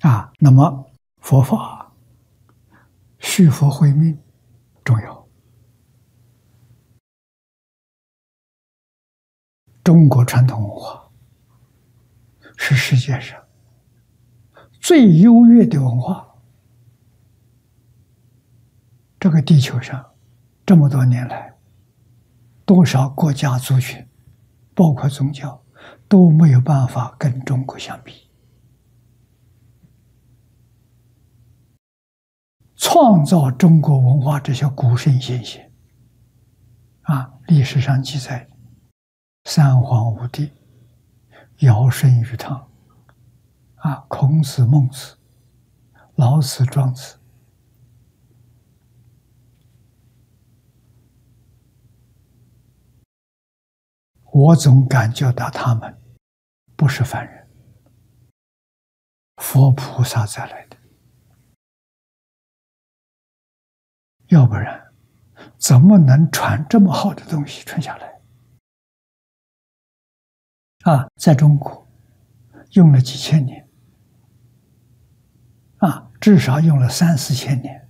那么佛法续佛慧命重要。中国传统文化是世界上最优越的文化。这个地球上这么多年来，多少国家族群，包括宗教，都没有办法跟中国相比。创造中国文化这些古圣先贤，历史上记载的三皇五帝、尧舜禹汤，孔子、孟子、老子、庄子，我总感觉到他们不是凡人，佛菩萨再来的。要不然怎么能传这么好的东西传下来？在中国用了几千年，至少用了3、4千年，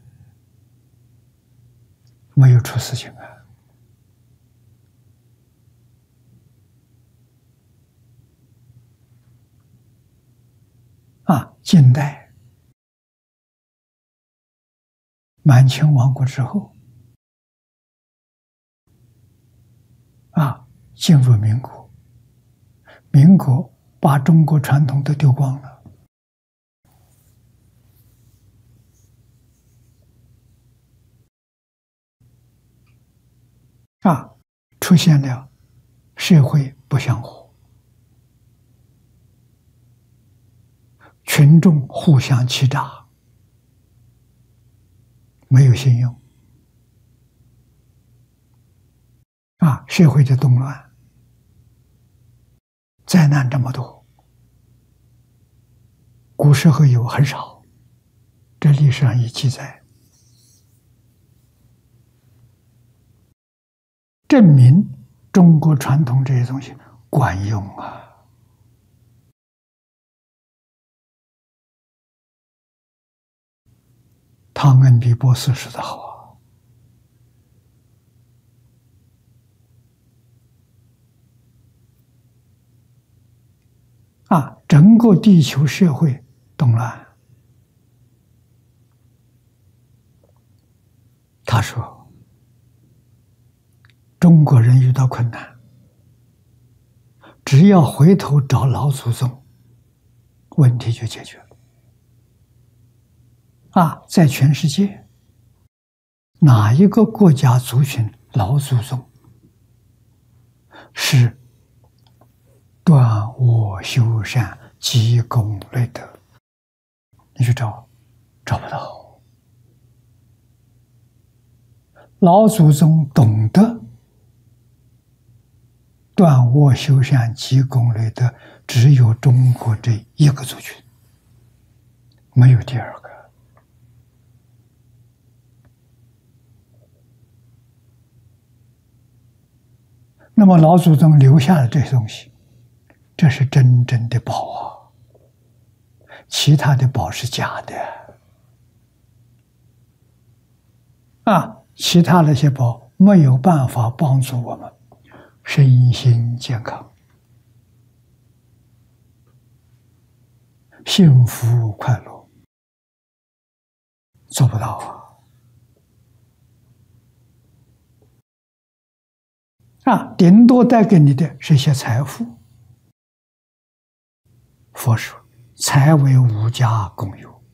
没有出事情近代满清亡国之后，进入民国，民国把中国传统都丢光了，出现了社会不相和，群众互相欺诈，没有信用，社会的动乱，灾难这么多，古时候有很少，这历史上也记载，证明中国传统这些东西管用汤恩比博士说的好整个地球社会动乱，他说中国人遇到困难，只要回头找老祖宗，问题就解决了。在全世界哪一个国家族群老祖宗是断恶修善积功累德？你去找不到。老祖宗懂得断恶修善积功累德，只有中国这一个族群，没有第二个。那么老祖宗留下的这些东西，这是真正的宝其他的宝是假的其他那些宝没有办法帮助我们身心健康、幸福快乐，做不到顶多带给你的是一些财富。佛说财为无家共有，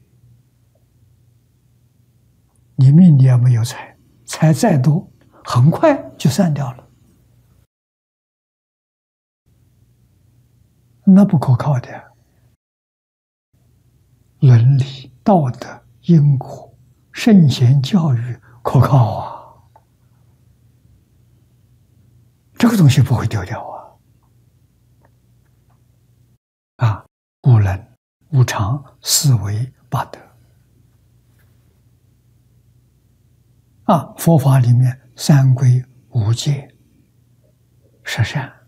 你命里也没有财，财再多很快就散掉了，那不可靠的。伦理道德因果圣贤教育可靠这个东西不会丢掉无能无常四维八德佛法里面三规五戒十善